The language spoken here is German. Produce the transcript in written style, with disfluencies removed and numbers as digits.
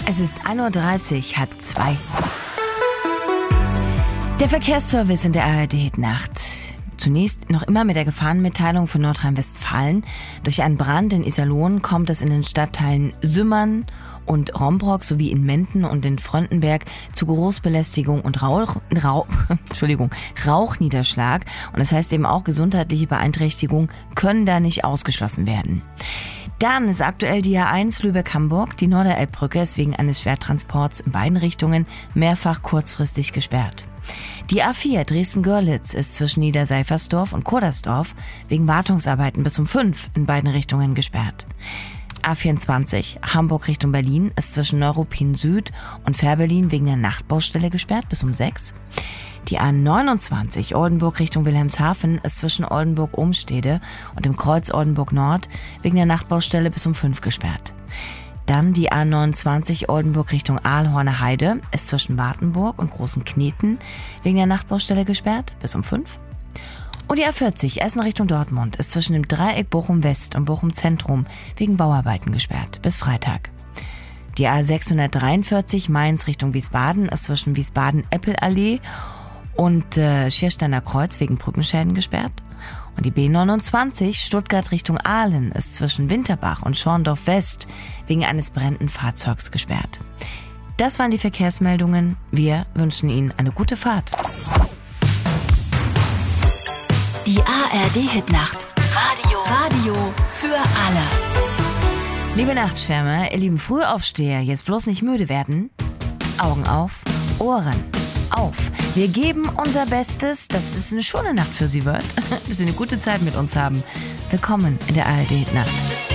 Es ist 1:30 Uhr, 1:30. Der Verkehrsservice in der ARD-Nacht. Zunächst noch immer mit der Gefahrenmitteilung von Nordrhein-Westfalen. Durch einen Brand in Iserlohn kommt es in den Stadtteilen Sümmern und Rombrock sowie in Menden und in Fröndenberg zu Geruchsbelästigung und Rauchniederschlag. Und das heißt eben auch, gesundheitliche Beeinträchtigungen können da nicht ausgeschlossen werden. Dann ist aktuell die A1 Lübeck-Hamburg. Die Norderelbbrücke ist wegen eines Schwertransports in beiden Richtungen mehrfach kurzfristig gesperrt. Die A4 Dresden-Görlitz ist zwischen Niederseifersdorf und Kurdersdorf wegen Wartungsarbeiten bis um 5 in beiden Richtungen gesperrt. A24 Hamburg Richtung Berlin ist zwischen Neuruppin Süd und Fährberlin wegen der Nachtbaustelle gesperrt bis um 6. Die A29 Oldenburg Richtung Wilhelmshaven ist zwischen Oldenburg-Umstede und dem Kreuz Oldenburg-Nord wegen der Nachtbaustelle bis um 5 gesperrt. Dann die A29 Oldenburg Richtung Aalhorner Heide ist zwischen Wartenburg und Großen Kneten wegen der Nachtbaustelle gesperrt bis um 5. Und die A40 Essen Richtung Dortmund ist zwischen dem Dreieck Bochum West und Bochum Zentrum wegen Bauarbeiten gesperrt bis Freitag. Die A643 Mainz Richtung Wiesbaden ist zwischen Wiesbaden-Eppelallee und Schiersteiner Kreuz wegen Brückenschäden gesperrt. Und die B29 Stuttgart Richtung Aalen ist zwischen Winterbach und Schorndorf West wegen eines brennenden Fahrzeugs gesperrt. Das waren die Verkehrsmeldungen. Wir wünschen Ihnen eine gute Fahrt. Die ARD-Hitnacht. Radio für alle. Liebe Nachtschwärmer, ihr lieben Frühaufsteher, jetzt bloß nicht müde werden. Augen auf, Ohren auf. Wir geben unser Bestes, dass es eine schöne Nacht für Sie wird, dass Sie eine gute Zeit mit uns haben. Willkommen in der ARD-Nacht.